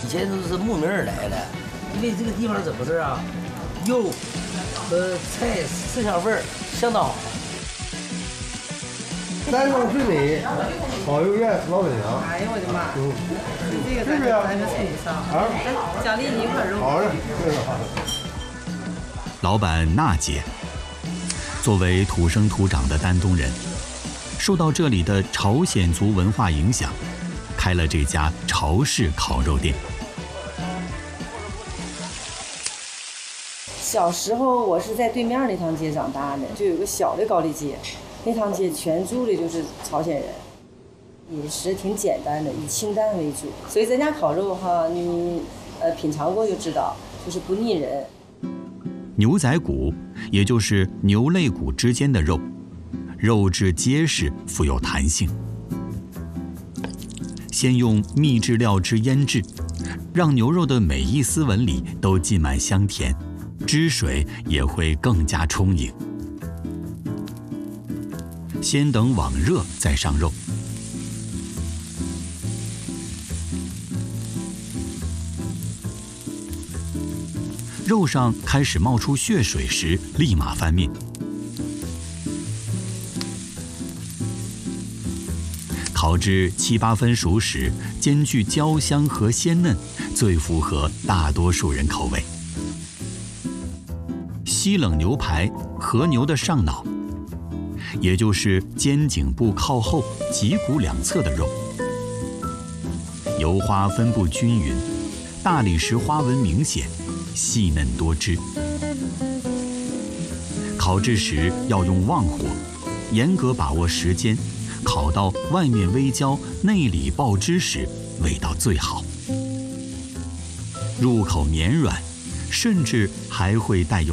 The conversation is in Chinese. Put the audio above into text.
前都是慕名而来的，因为这个地方怎么回事啊？肉和菜色香味儿相当好。 山东最美保佑院老板娘。 哎呦我的妈！这个是不是啊？ 咱们送你上啊， 奖励你一块肉。 好的，这个好。 老板娜姐，作为土生土长的丹东人，受到这里的朝鲜族文化影响，开了这家朝式烤肉店。 小时候我是在对面那条街长大的，就有个小的高丽街，那条街全住的就是朝鲜人，饮食挺简单的，以清淡为主。所以咱家烤肉哈，你品尝过就知道，就是不腻人。 牛仔骨，也就是牛肋骨之间的肉，肉质结实，富有弹性。先用秘制料汁腌制，让牛肉的每一丝纹里都浸满香甜，汁水也会更加充盈。先等网热再上肉。肉上开始冒出血水时，立马翻面。烤至7、8分熟时，兼具焦香和鲜嫩，最符合大多数人口味。西冷牛排，和牛的上脑，也就是肩颈部靠后、脊骨两侧的肉，油花分布均匀，大理石花纹明显，细嫩多汁。烤制时要用旺火，严格把握时间，烤到外面微焦、内里爆汁时，味道最好。入口绵软，甚至还会带有